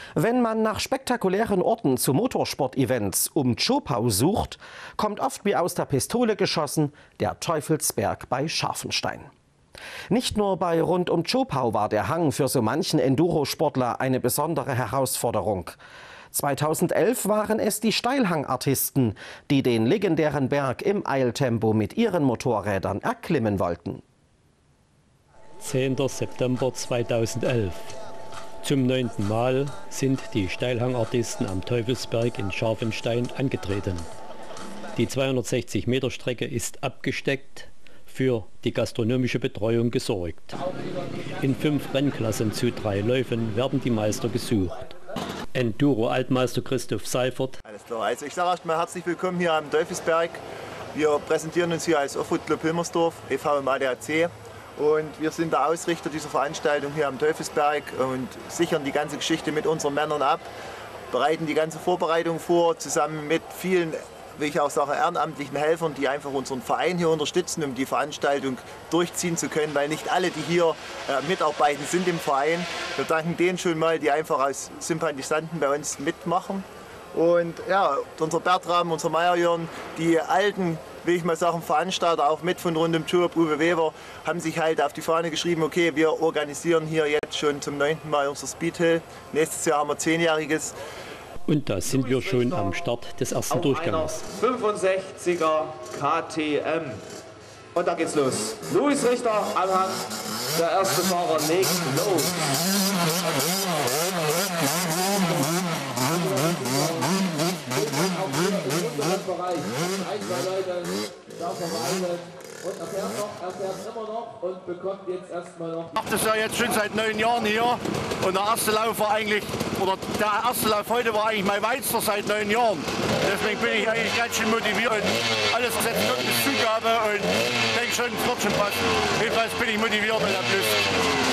Wenn man nach spektakulären Orten zu Motorsport-Events um Zschopau sucht, kommt oft wie aus der Pistole geschossen der Teufelsberg bei Scharfenstein. Nicht nur bei rund um Zschopau war der Hang für so manchen Endurosportler eine besondere Herausforderung. 2011 waren es die Steilhangartisten, die den legendären Berg im Eiltempo mit ihren Motorrädern erklimmen wollten. 10. September 2011. Zum 9. Mal sind die Steilhangartisten am Teufelsberg in Scharfenstein angetreten. Die 260-Meter-Strecke ist abgesteckt, für die gastronomische Betreuung gesorgt. In 5 Rennklassen zu 3 Läufen werden die Meister gesucht. Enduro-Altmeister Christoph Seifert. Alles klar, also ich sage erstmal herzlich willkommen hier am Teufelsberg. Wir präsentieren uns hier als Offroad Club Hilmersdorf, e.V. im ADAC. Und wir sind der Ausrichter dieser Veranstaltung hier am Teufelsberg und sichern die ganze Geschichte mit unseren Männern ab, bereiten die ganze Vorbereitung vor, zusammen mit vielen, wie ich auch sage, ehrenamtlichen Helfern, die einfach unseren Verein hier unterstützen, um die Veranstaltung durchziehen zu können, weil nicht alle, die hier mitarbeiten, sind im Verein. Wir danken denen schon mal, die einfach als Sympathisanten bei uns mitmachen. Und ja, unser Bertram, unser Meierjörn, die alten, will ich mal sagen, Veranstalter, auch mit von rund um Zschopau, Uwe Weber, haben sich halt auf die Fahne geschrieben, okay, wir organisieren hier jetzt schon zum 9. Mal unser Speedhill. Nächstes Jahr haben wir 10-jähriges. Und da sind wir schon am Start des ersten Durchgangs. 65er KTM. Und da geht's los. Louis Richter am Hang. Der erste Fahrer legt los. Bereich. Ein, 2 Leute da verweilen und er fährt immer noch und bekommt jetzt erstmal noch. Ich mache das ja jetzt schon seit 9 Jahren hier und der erste Lauf war eigentlich, oder der erste Lauf heute war eigentlich mein weitester seit 9 Jahren. Deswegen bin ich eigentlich ganz schön motiviert und alles setzt Gott ist Zugabe und denke schon, es wird schon passen. Jedenfalls bin ich motiviert und hab Lust.